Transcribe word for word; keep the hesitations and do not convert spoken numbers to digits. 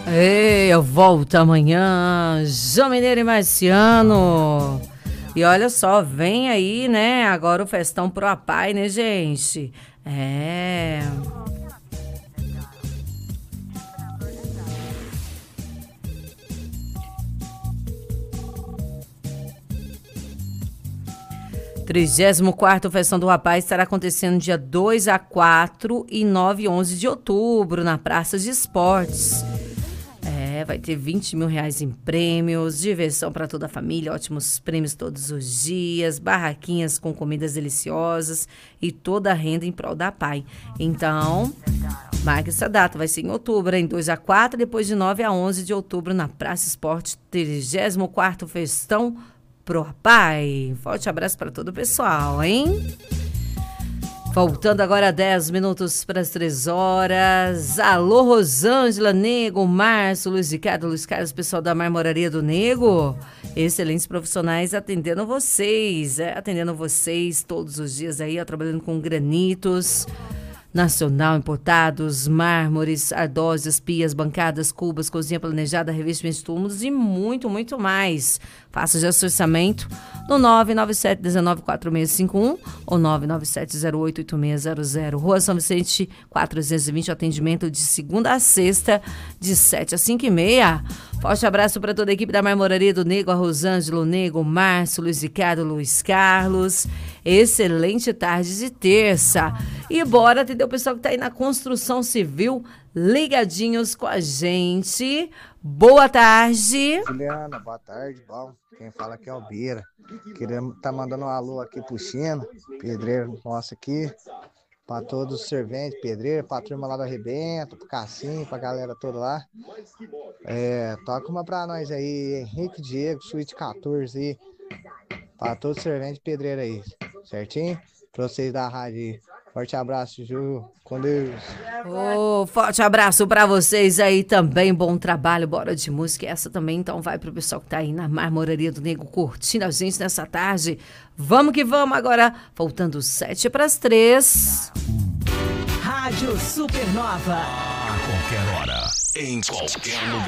Ei, eu volto amanhã, João Mineiro e Marciano. E olha só, vem aí, né, agora o festão pro Apai, né, gente? É... trigésimo quarto Festão do Rapaz estará acontecendo dia dois a quatro e nove e onze de outubro na Praça de Esportes. É, vai ter vinte mil reais em prêmios, diversão para toda a família, ótimos prêmios todos os dias, barraquinhas com comidas deliciosas e toda a renda em prol da Pai. Então, marque essa data, vai ser em outubro, em dois a quatro, depois de nove a onze de outubro na Praça Esporte, trigésimo quarto Festão pro Pai. Forte abraço para todo o pessoal, hein? Voltando agora a dez minutos para as três horas. Alô, Rosângela, Nego, Márcio, Luiz Ricardo, Luiz Carlos, pessoal da Marmoraria do Nego. Excelentes profissionais atendendo vocês, é, atendendo vocês todos os dias aí, ó, trabalhando com granitos nacional, importados, mármores, ardósias, pias, bancadas, cubas, cozinha planejada, revestimentos de túmulos e muito, muito mais. Faça já seu orçamento no nove nove sete um nove quatro seis cinco um ou nove nove sete zero oito oito seis zero zero. Rua São Vicente, quatrocentos e vinte, atendimento de segunda a sexta, de sete às cinco e meia. Forte abraço para toda a equipe da Marmoraria do Nego, a Rosângela, o Nego, Márcio, Luiz Ricardo, Luiz Carlos. Excelente tarde de terça. E bora atender o pessoal que está aí na construção civil, ligadinhos com a gente. Boa tarde. Juliana, boa tarde, bom. Quem fala aqui é o Bira. Queremos tá mandando um alô aqui pro Chino, pedreiro nosso aqui, para todos os serventes, pedreiro, pra turma lá do Arrebento, pro Cassim, pra galera toda lá. É, toca uma pra nós aí, Henrique Diego, suíte quatorze aí, pra todos os serventes pedreiro aí, certinho? Pra vocês da rádio aí. Forte abraço, Ju. Com Deus. Oh, forte abraço pra vocês aí também. Bom trabalho. Bora de música. Essa também, então, vai pro pessoal que tá aí na Marmoraria do Nego curtindo a gente nessa tarde. Vamos que vamos agora. Faltando sete pras três. Rádio Supernova. A qualquer hora, em qualquer lugar.